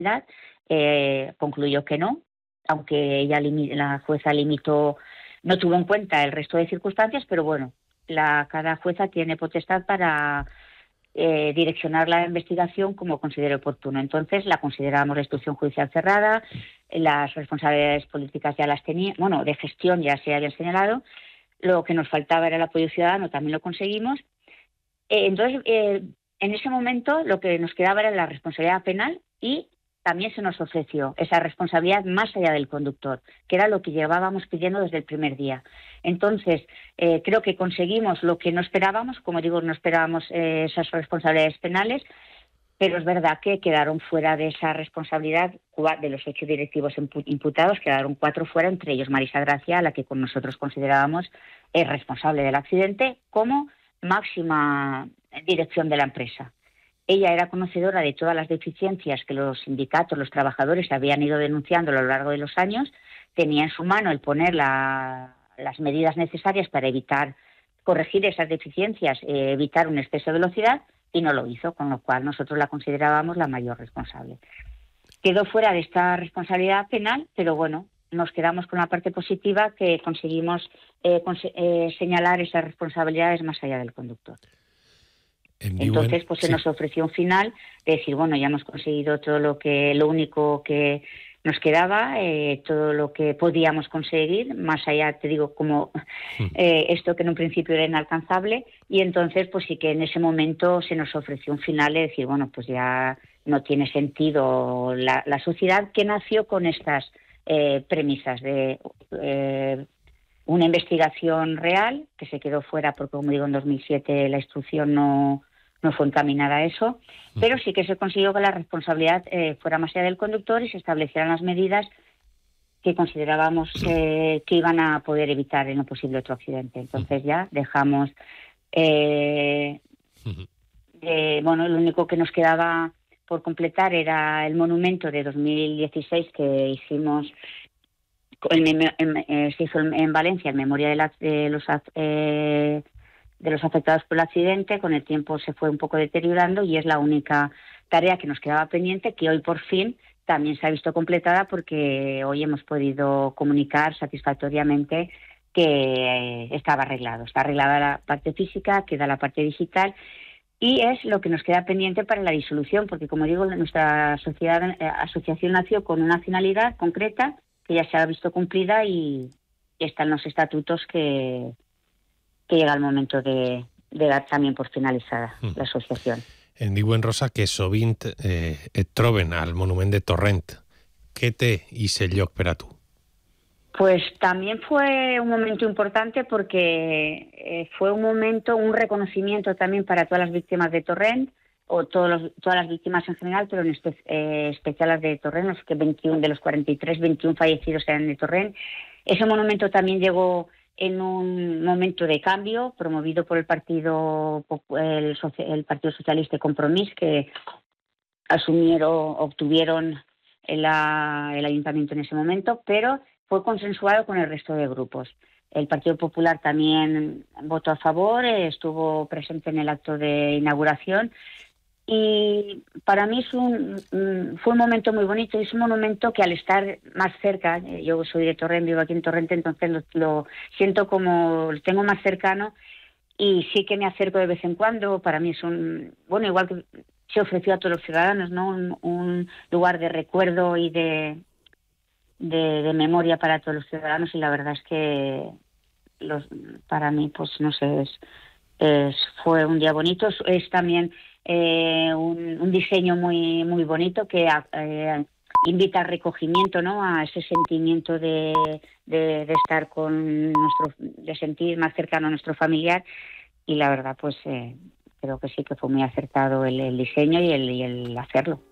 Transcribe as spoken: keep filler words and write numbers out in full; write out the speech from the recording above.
eh, concluyó que no, aunque ella la jueza limitó, no tuvo en cuenta el resto de circunstancias, pero bueno, la, cada jueza tiene potestad para eh, direccionar la investigación como considere oportuno. Entonces la consideramos la instrucción judicial cerrada, las responsabilidades políticas ya las tenía, bueno, de gestión ya se habían señalado, lo que nos faltaba era el apoyo ciudadano, también lo conseguimos. Eh, entonces, eh, en ese momento lo que nos quedaba era la responsabilidad penal y también se nos ofreció esa responsabilidad más allá del conductor, que era lo que llevábamos pidiendo desde el primer día. Entonces, eh, creo que conseguimos lo que no esperábamos, como digo, no esperábamos eh, esas responsabilidades penales, pero es verdad que quedaron fuera de esa responsabilidad de los hechos directivos imputados, quedaron cuatro fuera, entre ellos Marisa Gracia, a la que con nosotros considerábamos eh, responsable del accidente, como máxima dirección de la empresa. Ella era conocedora de todas las deficiencias que los sindicatos, los trabajadores habían ido denunciando a lo largo de los años, tenía en su mano el poner la, las medidas necesarias para evitar, corregir esas deficiencias, eh, evitar un exceso de velocidad, y no lo hizo, con lo cual nosotros la considerábamos la mayor responsable. Quedó fuera de esta responsabilidad penal, pero bueno, nos quedamos con la parte positiva que conseguimos eh, conse- eh, señalar esas responsabilidades más allá del conductor. Entonces, pues se sí. nos ofreció un final de decir, bueno, ya hemos conseguido todo lo que, lo único que nos quedaba, eh, todo lo que podíamos conseguir, más allá, te digo, como eh, esto que en un principio era inalcanzable, y entonces, pues sí que en ese momento se nos ofreció un final de decir, bueno, pues ya no tiene sentido la, la sociedad que nació con estas eh, premisas de eh, una investigación real, que se quedó fuera porque, como digo, en dos mil siete la instrucción no... no fue encaminada a eso, pero sí que se consiguió que la responsabilidad eh, fuera más allá del conductor y se establecieran las medidas que considerábamos eh, que iban a poder evitar en lo posible otro accidente. Entonces ya dejamos, eh, de, bueno, lo único que nos quedaba por completar era el monumento de dos mil dieciséis que hicimos, en, en, en, se hizo en Valencia en memoria de, la, de los... Eh, de los afectados por el accidente. Con el tiempo se fue un poco deteriorando y es la única tarea que nos quedaba pendiente, que hoy por fin también se ha visto completada, porque hoy hemos podido comunicar satisfactoriamente que estaba arreglado. Está arreglada la parte física, queda la parte digital y es lo que nos queda pendiente para la disolución, porque como digo, nuestra sociedad, eh, asociación nació con una finalidad concreta que ya se ha visto cumplida y están los estatutos que que llega el momento de, de dar también por finalizada mm. la asociación. Em diuen, Rosa, que sovint eh, et troben al monument de Torrent. Què té ese lloc per a tu? Pues también fue un momento importante porque eh, fue un momento, un reconocimiento también para todas las víctimas de Torrent, o todos los, todas las víctimas en general, pero en espe eh, especial las de Torrent, los que veintiuno de los cuarenta y tres, veintiuno fallecidos eran de Torrent. Ese monumento también llegó en un momento de cambio, promovido por el Partido el, el Partido Socialista y Compromís, que asumieron, obtuvieron la, el ayuntamiento en ese momento, pero fue consensuado con el resto de grupos. El Partido Popular también votó a favor, estuvo presente en el acto de inauguración, y para mí es un, fue un momento muy bonito, y es un monumento que al estar más cerca, yo soy de Torrent, vivo aquí en Torrent, entonces lo, lo siento como, lo tengo más cercano, y sí que me acerco de vez en cuando. Para mí es un, bueno, igual que se ofreció a todos los ciudadanos, ¿no? Un, un lugar de recuerdo y de, de, de memoria para todos los ciudadanos, y la verdad es que los, para mí, pues no sé, es, es, fue un día bonito. Es, es también Eh, un, un diseño muy muy bonito que eh, invita al recogimiento, ¿no? A ese sentimiento de, de, de estar con nuestro, de sentir más cercano a nuestro familiar, y la verdad pues eh, creo que sí que fue muy acertado el, el diseño y el, y el hacerlo.